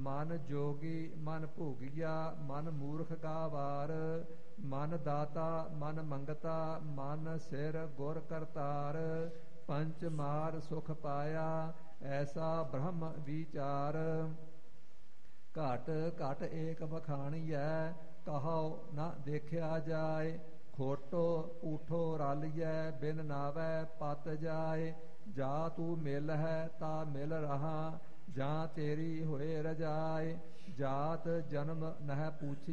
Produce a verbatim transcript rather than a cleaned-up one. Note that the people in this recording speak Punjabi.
ਮਨ ਜੋਗੀ ਮਨ ਭੋਗੀਆ ਮਨ ਮੂਰਖ ਕਾ ਵਾਰ। ਮਨ ਦਾਤਾ ਮਨ ਮੰਗਤਾ ਮਨ ਸਿਰ ਗੁਰ ਕਰਤਾਰ। ਪੰਚ ਮਾਰ ਸੁਖ ਪਾਇਆ ਐਸਾ ਬ੍ਰਹਮ ਵਿਚਾਰ। ਘਟ ਘਟ ਏਕ ਵਖਾਣੀਐ ਕਹੋ ਨ ਦੇਖਿਆ ਜਾਏ। ਖੋਟੋ ਊਠੋ ਰਲੀਐ ਬਿਨ ਨਾਵੈ ਪਤ ਜਾਏ। ਜਾ ਤੂੰ ਮਿਲ ਹੈ ਤਾ ਮਿਲ ਰਹਾ ਜਾਂ ਤੇਰੀ ਹੋਏ ਰਜਾਏ। ਜਾਤ ਜਨਮ ਨਹਿ ਪੂਛੀ